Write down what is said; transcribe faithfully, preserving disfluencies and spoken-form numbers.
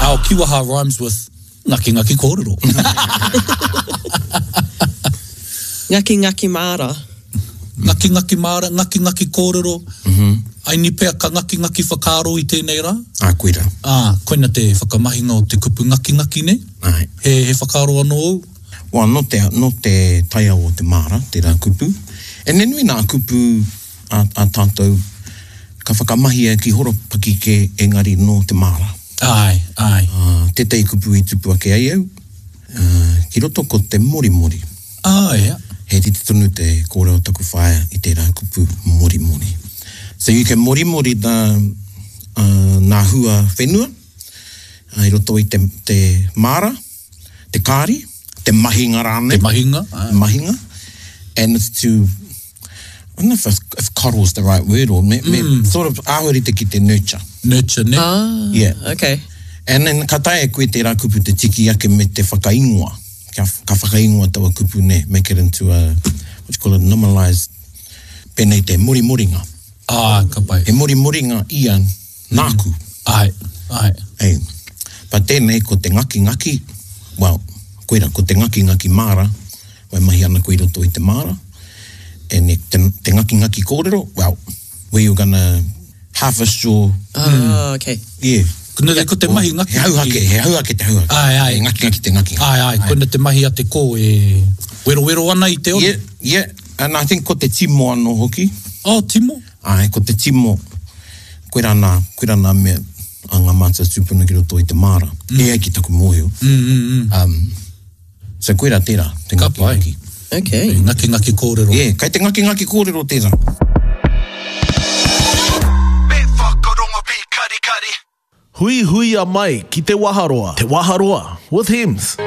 Our kiwaha rhymes with ngaki ngaki kōrero. Ngaki ngaki māra. Ngaki ngaki māra, ngaki ngaki kōrero. Mm-hmm. Ai ni pea ka ngaki ngaki whakaro i tēnei rā. Ah, koira. Ah, koina te whakamahinga o te kupu ngaki ngaki ne. Ai. He, he whakaro anō au. Well, no te, no te taia o te māra, te rā kupu. E nenui nā kupu a, a tātou ka whakamahia ki horopaki ke engari no te māra. Ai, ai. Uh, te tei kupu i tupu ake ai au. Uh, ki roto ko te mori mori. Ai, ja. He titi tonu te kōrero taku whaia i te rā kupu mori mori. So you can mori mori the uh, nā hua whenua. Uh, I roto i te, te māra, te kāri, te mahinga rāne. Te mahinga. Ai. Mahinga. And it's to, I don't know if, if coddle is the right word or me, me, Mm. sort of āhuri te ki te nurture. Nurture, ne? Ah, Yeah. okay. And then ka tae koe te rā kupu te tiki ake me te whakaingoa. Ka, ka whakaingoa tawa kupu ne. Make it into a, what you call it, normalized, pēnei te mori moringa. Ah, ka pai. E mori moringa ia nāku. Ai, ai. Ei. Pa tēnei ko te ngaki ngaki, well, koira, ko te ngaki ngaki māra, wai mahi ana koe roto i te māra, e ne te, te ngaki ngaki kōrero, well, where you're gonna harvest your, Ah, okay. yeah. Kuna te ko te mahi ngaki. He hauhake, he hauhake te hauhake. Ai, ai. E ngaki ngaki te ngaki. Ai, ai. Kuna te mahi a te kō e wero wero ana i te ono. Yeah, yeah. And I think ko te timo anō hoki. Oh, timo. Ai, ko te timo, koe rāna, koe rāna mea a ngā mātua tūpuna ki roto i te māra. Mm. E ai ki taku mōhio. Mm, mm, mm. Um, so koe rā tērā, te Ka ngaki pai. ngaki. Okay. E, ngaki ngaki kōrero. Yeah, kai te ngaki ngaki kōrero tērā. Hui hui a mai ki te waharoa. Te waharoa with Hims.